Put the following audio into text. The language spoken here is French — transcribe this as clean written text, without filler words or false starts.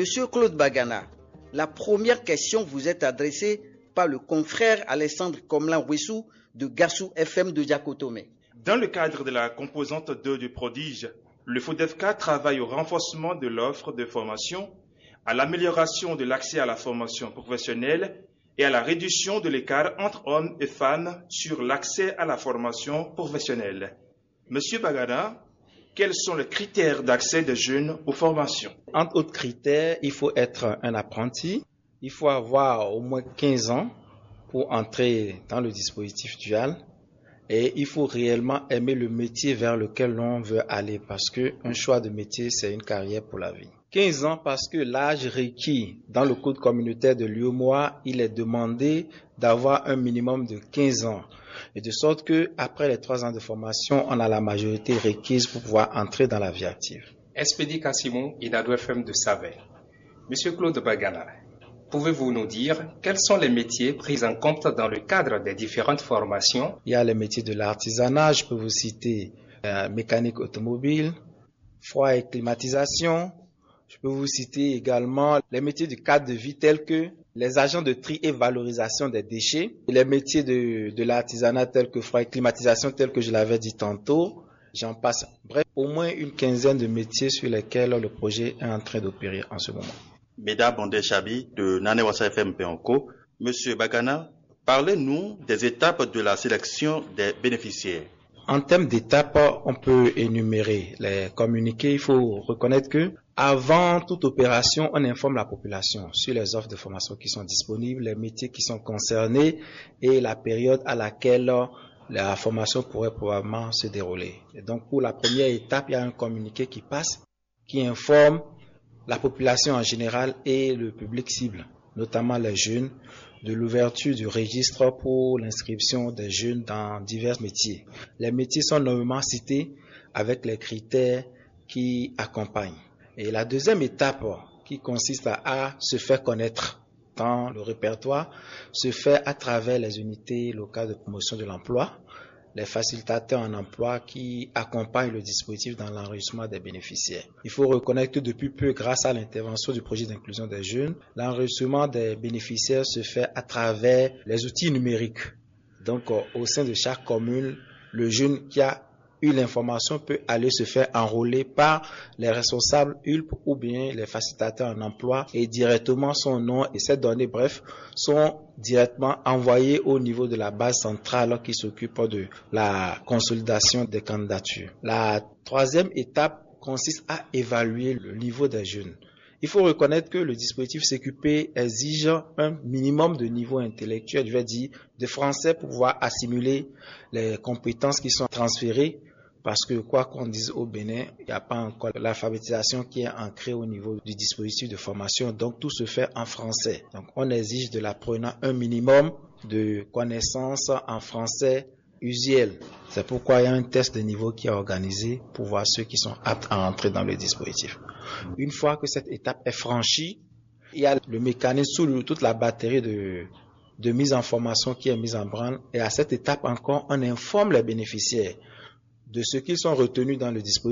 Monsieur Claude Bagana, la première question vous est adressée par le confrère Alexandre Komlan-Wessou de Gassou FM de Diakotomé. Dans le cadre de la composante 2 du prodige, le FODEFCA travaille au renforcement de l'offre de formation, à l'amélioration de l'accès à la formation professionnelle et à la réduction de l'écart entre hommes et femmes sur l'accès à la formation professionnelle. Monsieur Bagana, quels sont les critères d'accès des jeunes aux formations? Entre autres critères, il faut être un apprenti, il faut avoir au moins 15 ans pour entrer dans le dispositif dual et il faut réellement aimer le métier vers lequel l'on veut aller parce qu'un choix de métier, c'est une carrière pour la vie. 15 ans parce que l'âge requis dans le code communautaire de l'UEMOA, il est demandé d'avoir un minimum de 15 ans. Et de sorte que après les 3 ans de formation, on a la majorité requise pour pouvoir entrer dans la vie active. Expédie Kassimou, Inado FM de Savet. Monsieur Claude Bagana, pouvez-vous nous dire quels sont les métiers pris en compte dans le cadre des différentes formations? Il y a les métiers de l'artisanat, je peux vous citer mécanique automobile, froid et climatisation. Je peux vous citer également les métiers du cadre de vie tels que les agents de tri et valorisation des déchets, les métiers de l'artisanat tels que froid et climatisation, tels que je l'avais dit tantôt, j'en passe. Bref, au moins une quinzaine de métiers sur lesquels le projet est en train d'opérer en ce moment. Mesdames Bondé Chabi de Nanewassa FM Péonco, Monsieur Bagana, parlez-nous des étapes de la sélection des bénéficiaires. En termes d'étapes, on peut énumérer les communiqués. Il faut reconnaître que avant toute opération, on informe la population sur les offres de formation qui sont disponibles, les métiers qui sont concernés et la période à laquelle la formation pourrait probablement se dérouler. Et donc, pour la première étape, il y a un communiqué qui passe, qui informe la population en général et le public cible, notamment les jeunes, de l'ouverture du registre pour l'inscription des jeunes dans divers métiers. Les métiers sont nommément cités avec les critères qui accompagnent. Et la deuxième étape qui consiste à se faire connaître dans le répertoire se fait à travers les unités locales de promotion de l'emploi, les facilitateurs en emploi qui accompagnent le dispositif dans l'enregistrement des bénéficiaires. Il faut reconnaître que depuis peu, grâce à l'intervention du projet d'inclusion des jeunes, l'enregistrement des bénéficiaires se fait à travers les outils numériques. Donc, au sein de chaque commune, le jeune qui a eu l'information peut aller se faire enrôler par les responsables ULP ou bien les facilitateurs en emploi et directement son nom et ses données, bref, sont directement envoyés au niveau de la base centrale qui s'occupe de la consolidation des candidatures. La troisième étape consiste à évaluer le niveau des jeunes. Il faut reconnaître que le dispositif CQP exige un minimum de niveau intellectuel, je vais dire, de français pour pouvoir assimiler les compétences qui sont transférées. Parce que quoi qu'on dise au Bénin, il n'y a pas encore l'alphabétisation qui est ancrée au niveau du dispositif de formation. Donc tout se fait en français. Donc on exige de l'apprenant un minimum de connaissances en français usuel. C'est pourquoi il y a un test de niveau qui est organisé pour voir ceux qui sont aptes à entrer dans le dispositif. Une fois que cette étape est franchie, il y a le mécanisme sous toute la batterie de mise en formation qui est mise en branle. Et à cette étape encore, on informe les bénéficiaires de ce qu'ils sont retenus dans le dispositif.